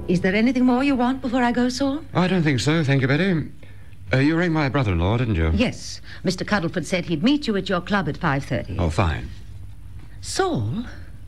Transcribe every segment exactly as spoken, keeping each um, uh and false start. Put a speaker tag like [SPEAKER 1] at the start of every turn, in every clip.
[SPEAKER 1] Is there anything more you want before I go, Saul?
[SPEAKER 2] I don't think so, thank you, Betty. Uh, you rang my brother-in-law, didn't you?
[SPEAKER 1] Yes. Mister Cuddleford said he'd meet you at your club at five thirty.
[SPEAKER 2] Oh, fine.
[SPEAKER 1] Saul,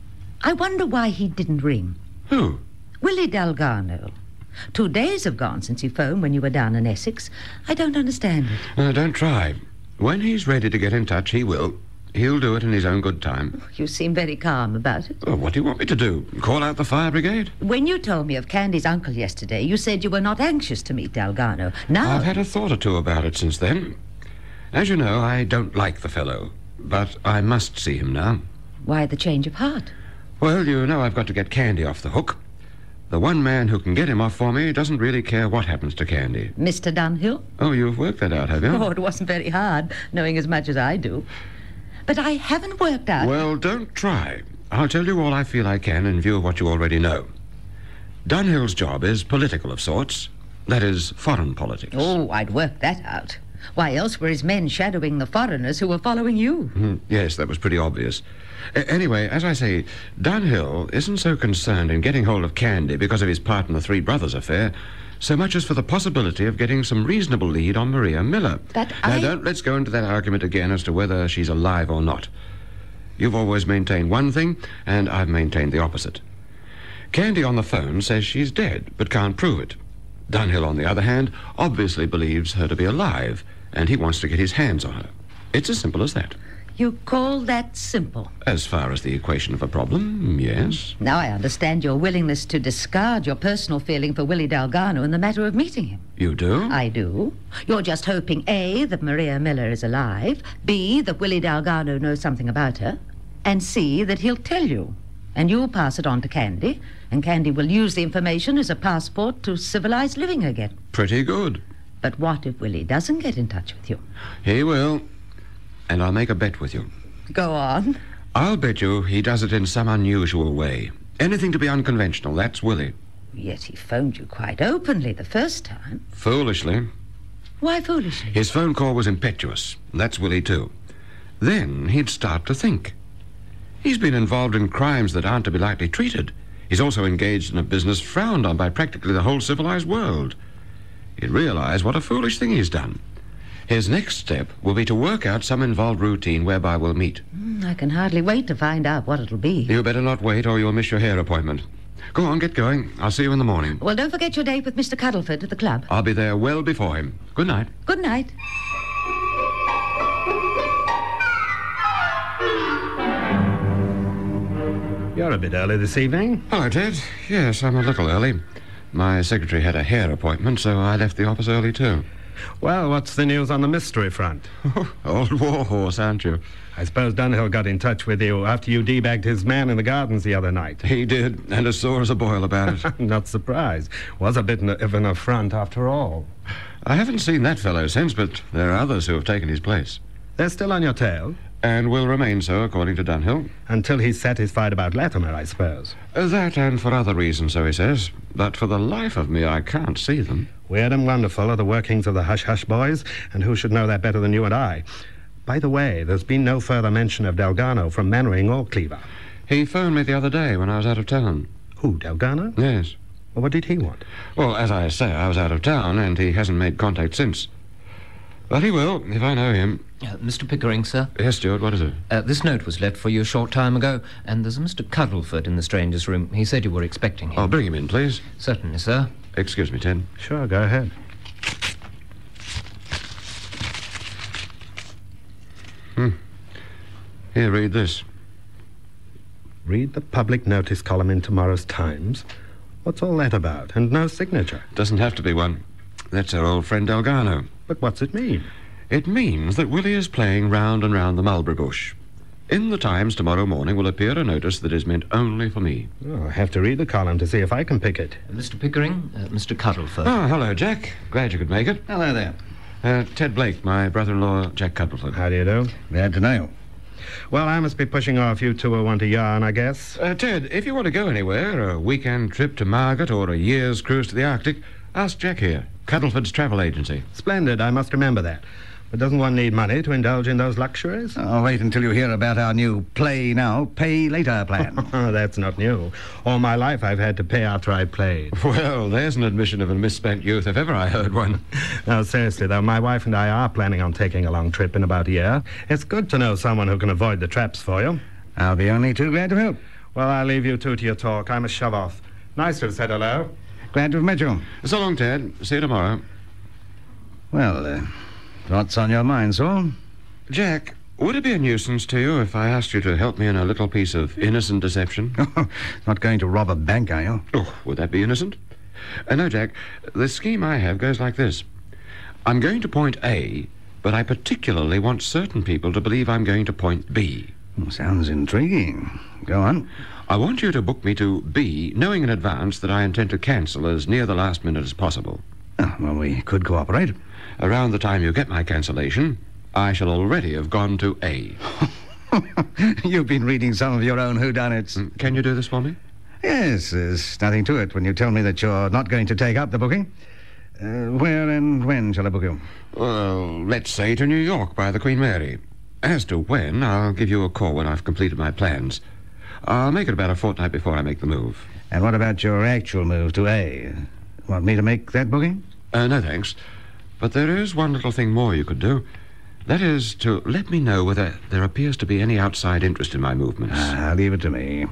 [SPEAKER 1] I wonder why he didn't ring.
[SPEAKER 2] Who?
[SPEAKER 1] Willie Dalgarno. Two days have gone since he phoned when you were down in Essex. I don't understand it.
[SPEAKER 2] Uh, don't try. When he's ready to get in touch, he will. He'll do it in his own good time.
[SPEAKER 1] You seem very calm about it.
[SPEAKER 2] Oh, what do you want me to do? Call out the fire brigade?
[SPEAKER 1] When you told me of Candy's uncle yesterday, you said you were not anxious to meet Dalgarno. Now...
[SPEAKER 2] I've had a thought or two about it since then. As you know, I don't like the fellow, but I must see him now.
[SPEAKER 1] Why the change of heart?
[SPEAKER 2] Well, you know I've got to get Candy off the hook. The one man who can get him off for me doesn't really care what happens to Candy.
[SPEAKER 1] Mister Dunhill?
[SPEAKER 2] Oh, you've worked that out, have you?
[SPEAKER 1] Oh, it wasn't very hard, knowing as much as I do. But I haven't worked out...
[SPEAKER 2] Well, don't try. I'll tell you all I feel I can in view of what you already know. Dunhill's job is political of sorts. That is, foreign politics.
[SPEAKER 1] Oh, I'd worked that out. Why else were his men shadowing the foreigners who were following you?
[SPEAKER 2] Mm, yes, that was pretty obvious. A- anyway, as I say, Dunhill isn't so concerned in getting hold of Candy because of his part in the Three Brothers affair, so much as for the possibility of getting some reasonable lead on Maria Miller.
[SPEAKER 1] But
[SPEAKER 2] now,
[SPEAKER 1] I...
[SPEAKER 2] don't let's go into that argument again as to whether she's alive or not. You've always maintained one thing, and I've maintained the opposite. Candy on the phone says she's dead, but can't prove it. Dunhill, on the other hand, obviously believes her to be alive, and he wants to get his hands on her. It's as simple as that.
[SPEAKER 1] You call that simple?
[SPEAKER 2] As far as the equation of a problem, yes.
[SPEAKER 1] Now I understand your willingness to discard your personal feeling for Willie Dalgarno in the matter of meeting him.
[SPEAKER 2] You do?
[SPEAKER 1] I do. You're just hoping, A, that Maria Miller is alive, B, that Willie Dalgarno knows something about her, and C, that he'll tell you. And you'll pass it on to Candy, and Candy will use the information as a passport to civilized living again.
[SPEAKER 2] Pretty good.
[SPEAKER 1] But what if Willie doesn't get in touch with you?
[SPEAKER 2] He will. And I'll make a bet with you.
[SPEAKER 1] Go on.
[SPEAKER 2] I'll bet you he does it in some unusual way. Anything to be unconventional, that's Willie.
[SPEAKER 1] Yet he phoned you quite openly the first time.
[SPEAKER 2] Foolishly.
[SPEAKER 1] Why foolishly?
[SPEAKER 2] His phone call was impetuous. That's Willie, too. Then he'd start to think. He's been involved in crimes that aren't to be lightly treated. He's also engaged in a business frowned on by practically the whole civilized world. He'd realize what a foolish thing he's done. His next step will be to work out some involved routine whereby we'll meet.
[SPEAKER 1] Mm, I can hardly wait to find out what it'll be.
[SPEAKER 2] You better not wait or you'll miss your hair appointment. Go on, get going. I'll see you in the morning.
[SPEAKER 1] Well, don't forget your date with Mister Cuddleford at the club.
[SPEAKER 2] I'll be there well before him. Good night.
[SPEAKER 1] Good night.
[SPEAKER 3] You're a bit early this evening.
[SPEAKER 2] Hello, Ted. Yes, I'm a little early. My secretary had a hair appointment, so I left the office early, too.
[SPEAKER 3] Well, what's the news on the mystery front?
[SPEAKER 2] Old warhorse, aren't you?
[SPEAKER 3] I suppose Dunhill got in touch with you after you debagged his man in the gardens the other night.
[SPEAKER 2] He did, and as sore as a boil about it.
[SPEAKER 3] Not surprised. Was a bit of an affront after all.
[SPEAKER 2] I haven't seen that fellow since, but there are others who have taken his place.
[SPEAKER 3] They're still on your tail?
[SPEAKER 2] And will remain so, according to Dunhill.
[SPEAKER 3] Until he's satisfied about Latimer, I suppose.
[SPEAKER 2] Uh, that and for other reasons, so he says. But for the life of me, I can't see them.
[SPEAKER 3] Weird and wonderful are the workings of the hush-hush boys, and who should know that better than you and I? By the way, there's been no further mention of Dalgarno from Mannering or Cleaver.
[SPEAKER 2] He phoned me the other day when I was out of town.
[SPEAKER 3] Who, Dalgarno?
[SPEAKER 2] Yes.
[SPEAKER 3] Well, what did he want?
[SPEAKER 2] Well, as I say, I was out of town, and he hasn't made contact since. But he will, if I know him.
[SPEAKER 4] Uh, Mister Pickering, sir?
[SPEAKER 2] Yes, Stuart, what is it?
[SPEAKER 4] Uh, this note was left for you a short time ago, and there's a Mister Cuddleford in the stranger's room. He said you were expecting him.
[SPEAKER 2] Oh, bring him in, please.
[SPEAKER 4] Certainly, sir.
[SPEAKER 2] Excuse me, Ted.
[SPEAKER 3] Sure, go ahead.
[SPEAKER 2] Hmm. Here, read this.
[SPEAKER 3] Read the public notice column in tomorrow's Times. What's all that about? And no signature.
[SPEAKER 2] Doesn't have to be one. That's our old friend Dalgarno.
[SPEAKER 3] But what's it mean?
[SPEAKER 2] It means that Willie is playing round and round the mulberry bush. In the Times tomorrow morning will appear a notice that is meant only for me.
[SPEAKER 3] Oh, I have to read the column to see if I can pick it.
[SPEAKER 4] Uh, Mister Pickering, uh, Mister Cuddleford.
[SPEAKER 2] Oh, hello, Jack. Glad you could make it.
[SPEAKER 5] Hello there.
[SPEAKER 2] Uh, Ted Blake, my brother-in-law, Jack Cuddleford.
[SPEAKER 3] How do you do?
[SPEAKER 5] Glad to know.
[SPEAKER 3] Well, I must be pushing off. You two will want to yarn, I guess.
[SPEAKER 2] Uh, Ted, if you want to go anywhere, a weekend trip to Margate or a year's cruise to the Arctic, ask Jack here. Cuddleford's travel agency.
[SPEAKER 3] Splendid, I must remember that. But doesn't one need money to indulge in those luxuries?
[SPEAKER 5] Oh, wait until you hear about our new play now, pay later plan.
[SPEAKER 3] That's not new. All my life I've had to pay after I played.
[SPEAKER 2] Well, there's an admission of a misspent youth if ever I heard one.
[SPEAKER 3] No, seriously, though, my wife and I are planning on taking a long trip in about a year. It's good to know someone who can avoid the traps for you.
[SPEAKER 5] I'll be only too glad to help.
[SPEAKER 3] Well, I'll leave you two to your talk. I must shove off. Nice to have said hello.
[SPEAKER 5] Glad to have met you.
[SPEAKER 2] So long, Ted. See you tomorrow.
[SPEAKER 5] Well, uh, what's on your mind, Saul?
[SPEAKER 2] Jack, would it be a nuisance to you if I asked you to help me in a little piece of innocent deception?
[SPEAKER 5] Not going to rob a bank, are you?
[SPEAKER 2] Oh, would that be innocent? Uh, no, Jack. The scheme I have goes like this. I'm going to point A, but I particularly want certain people to believe I'm going to point B.
[SPEAKER 5] Sounds intriguing. Go on.
[SPEAKER 2] I want you to book me to B, knowing in advance that I intend to cancel as near the last minute as possible.
[SPEAKER 5] Oh, well, we could cooperate.
[SPEAKER 2] Around the time you get my cancellation, I shall already have gone to A.
[SPEAKER 5] You've been reading some of your own whodunits.
[SPEAKER 2] Can you do this for me?
[SPEAKER 5] Yes, there's nothing to it when you tell me that you're not going to take up the booking. Uh, where and when shall I book you?
[SPEAKER 2] Well, let's say to New York by the Queen Mary. As to when, I'll give you a call when I've completed my plans. I'll make it about a fortnight before I make the move.
[SPEAKER 5] And what about your actual move to A? Want me to make that booking?
[SPEAKER 2] Uh, no, thanks. But there is one little thing more you could do. That is to let me know whether there appears to be any outside interest in my movements.
[SPEAKER 5] Ah, leave it to me.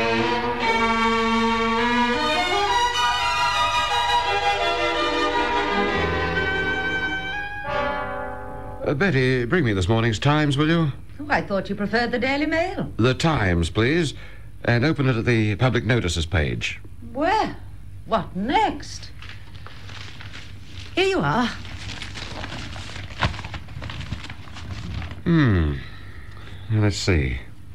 [SPEAKER 2] Uh, Betty, bring me this morning's Times, will you?
[SPEAKER 1] Oh, I thought you preferred the Daily Mail.
[SPEAKER 2] The Times, please. And open it at the public notices page.
[SPEAKER 1] Well, what next? Here you are.
[SPEAKER 2] Hmm. Let's see.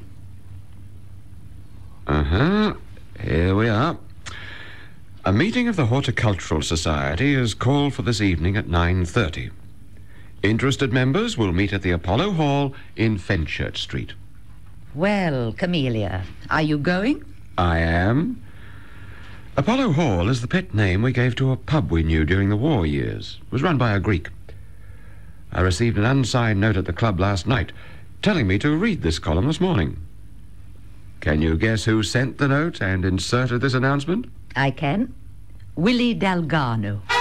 [SPEAKER 2] Uh-huh. Here we are. A meeting of the Horticultural Society is called for this evening at nine thirty. Interested members will meet at the Apollo Hall in Fenchurch Street.
[SPEAKER 1] Well, Camellia, are you going?
[SPEAKER 2] I am. Apollo Hall is the pet name we gave to a pub we knew during the war years. It was run by a Greek. I received an unsigned note at the club last night telling me to read this column this morning. Can you guess who sent the note and inserted this announcement?
[SPEAKER 1] I can. Willie Dalgarno.